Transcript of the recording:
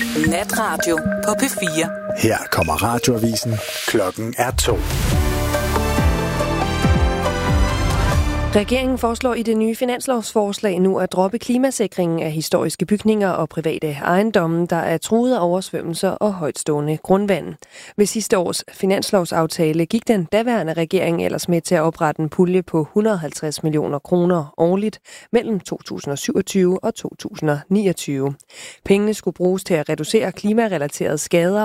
Natradio på P4. Her kommer radioavisen. Klokken er 2. Regeringen foreslår i det nye finanslovsforslag nu at droppe klimasikringen af historiske bygninger og private ejendomme, der er truet af oversvømmelser og højtstående grundvand. Ved sidste års finanslovsaftale gik den daværende regering ellers med til at oprette en pulje på 150 millioner kroner årligt mellem 2027 og 2029. Pengene skulle bruges til at reducere klimarelaterede skader